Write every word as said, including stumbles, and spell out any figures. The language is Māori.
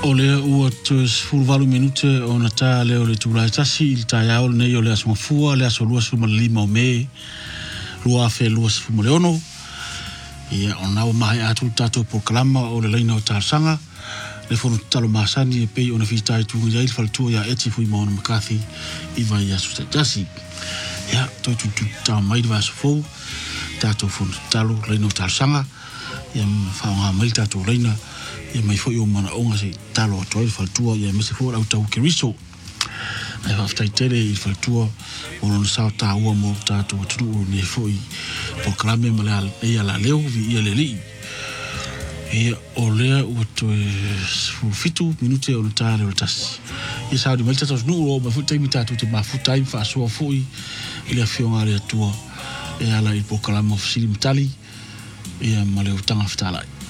O lea ua te sfulvalu minute o na tā leo le tūlai tasi il tā iao le nei o le asuma fua le aso lua sfuma lima o me lua fe lua sfuma le ono ia o nau mahi atu tātou por kalama o le leina o tārsanga le fono talo masani e pei o na fitai tūngu ia il faltua ia eti fui maona makathi i vai asu te tasi ia toi tu tu tā mairi va sofou tātou fono talo leina o tārsanga ia whaonga mai tātou leina ia mai foi o mana onga se talo atoa i faltua ia mese fo au tau ke riso ai whaftai tere i faltua o lona sao tā ua mo tātou atunu o ne foi po kalame ma lea ia la leo vi ia le li ia o lea ua toe fitu minute o na tā leo tasi ia sao di mai tātou nu o ma futai mi tātou te mafutai wha asua foi i lea fionga le atua e ala i po kalame o fasili mitali ia ma leo tanga fitalai